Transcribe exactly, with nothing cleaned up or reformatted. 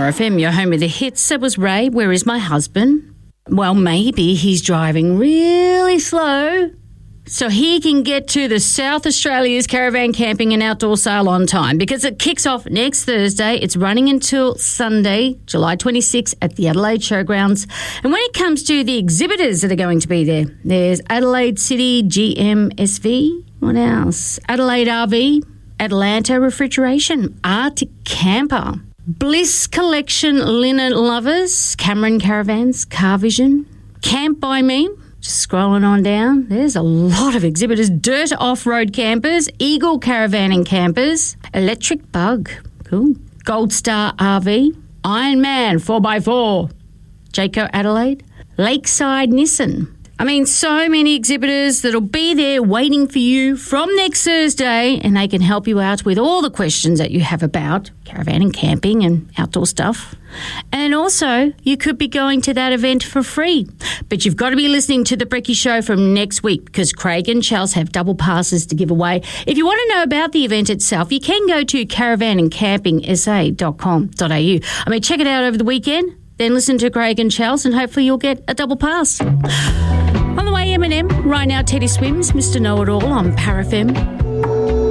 F M, your home of the hits. It was Ray, Where Is My Husband? Well, maybe he's driving really slow so he can get to the South Australia's Caravan Camping and Outdoor Sale on time, because it kicks off next Thursday. It's running until Sunday, July twenty-sixth at the Adelaide Showgrounds. And when it comes to the exhibitors that are going to be there, there's Adelaide City G M S V. What else? Adelaide R V, Atlanta Refrigeration, Arctic Camper, Bliss Collection Linen Lovers, Cameron Caravans, Car Vision, Camp By Me. Just scrolling on down, there's a lot of exhibitors. Dirt Off-Road Campers, Eagle Caravan and Campers, Electric Bug, cool, Gold Star R V, Iron Man four by four, Jayco Adelaide, Lakeside Nissan. I mean, so many exhibitors that'll be there waiting for you from next Thursday, and they can help you out with all the questions that you have about caravan and camping and outdoor stuff. And also, you could be going to that event for free. But you've got to be listening to The Brekkie Show from next week, because Craig and Chels have double passes to give away. If you want to know about the event itself, you can go to caravan and camping s a dot com dot a u. I mean, check it out over the weekend, then listen to Craig and Chels, and hopefully you'll get a double pass. On the way, Eminem. Right now, Teddy Swims, Mister Know-It-All on Para F M.